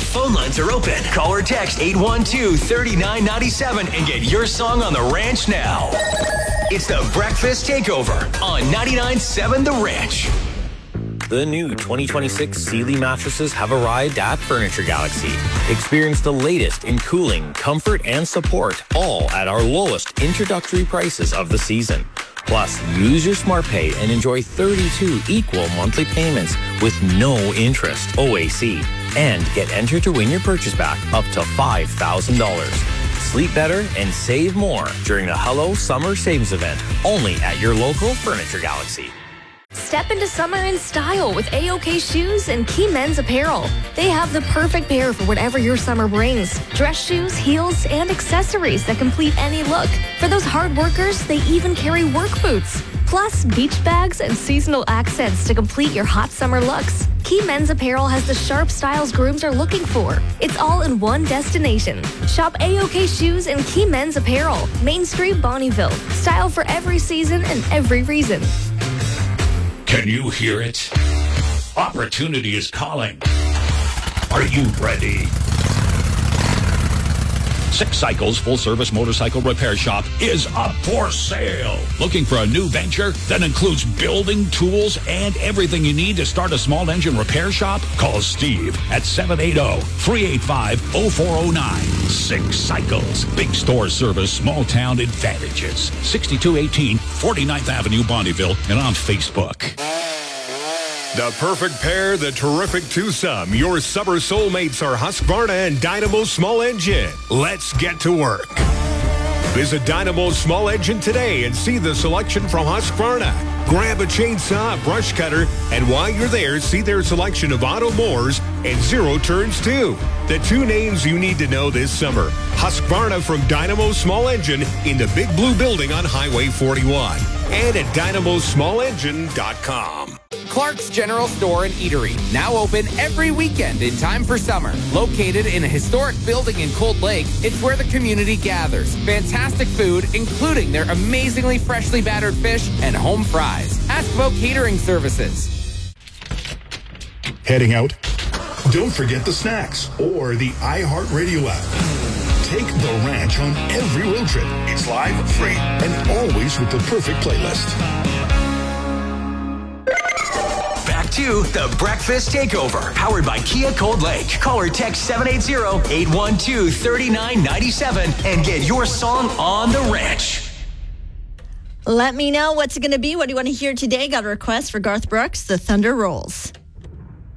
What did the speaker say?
phone lines are open. Call or text 812-3997 and get your song on the ranch now. It's the Breakfast Takeover on 99.7 The Ranch. The new 2026 Sealy mattresses have arrived at Furniture Galaxy. Experience the latest in cooling, comfort, and support, all at our lowest introductory prices of the season. Plus, use your SmartPay and enjoy 32 equal monthly payments with no interest, OAC. And get entered to win your purchase back up to $5,000. Sleep better and save more during the Hello Summer Savings Event, only at your local Furniture Galaxy. Step into summer in style with A-OK Shoes and Key Men's Apparel. They have the perfect pair for whatever your summer brings. Dress shoes, heels, and accessories that complete any look. For those hard workers, they even carry work boots. Plus, beach bags and seasonal accents to complete your hot summer looks. Key Men's Apparel has the sharp styles grooms are looking for. It's all in one destination. Shop A-OK Shoes and Key Men's Apparel. Main Street, Bonnieville. Style for every season and every reason. Can you hear it? Opportunity is calling. Are you ready? Six Cycles full-service motorcycle repair shop is up for sale. Looking for a new venture that includes building, tools, and everything you need to start a small engine repair shop? Call Steve at 780-385-0409. Six Cycles. Big store service, small town advantages. 6218 49th Avenue, Bonnieville, and on Facebook. The perfect pair, the terrific twosome. Your summer soulmates are Husqvarna and Dynamo Small Engine. Let's get to work. Visit Dynamo Small Engine today and see the selection from Husqvarna. Grab a chainsaw, brush cutter, and while you're there, see their selection of auto mowers and zero turns too. The two names you need to know this summer. Husqvarna from Dynamo Small Engine in the Big Blue Building on Highway 41 and at dynamosmallengine.com. Clark's General Store and Eatery, now open every weekend in time for summer. Located in a historic building in Cold Lake, it's where the community gathers. Fantastic food, including their amazingly freshly battered fish and home fries. Ask about catering services. Heading out? Don't forget the snacks or the iHeartRadio app. Take the ranch on every road trip. It's live, free, and always with the perfect playlist. Back to the Breakfast Takeover, powered by Kia Cold Lake. Call or text 780-812-3997 and get your song on the ranch. Let me know what's it going to be. What do you want to hear today? Got a request for Garth Brooks, The Thunder Rolls.